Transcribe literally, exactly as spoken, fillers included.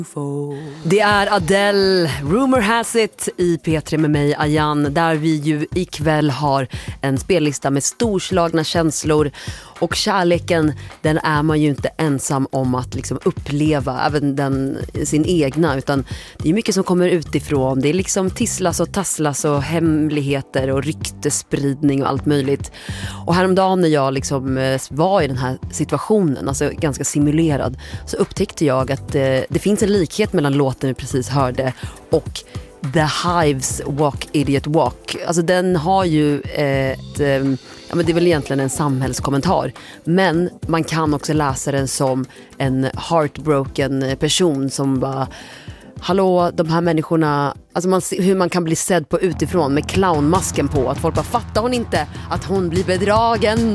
Det är Adele, Rumor Has It i P tre med mig, Ayan, där vi ju ikväll har en spellista med storslagna känslor. Och kärleken, den är man ju inte ensam om att liksom uppleva, även den, sin egna, utan det är mycket som kommer utifrån. Det är liksom tisslas och tasslas och hemligheter och ryktespridning och allt möjligt. Och häromdagen när jag liksom var i den här situationen, alltså ganska simulerad, så upptäckte jag att eh, det finns en likhet mellan låten vi precis hörde och The Hives Walk Idiot Walk. Alltså den har ju ett, ja men det är väl egentligen en samhällskommentar, men man kan också läsa den som en heartbroken person som bara, hallå, de här människorna, alltså man ser hur man kan bli sedd på utifrån med clownmasken på, att folk bara, fattar hon inte att hon blir bedragen?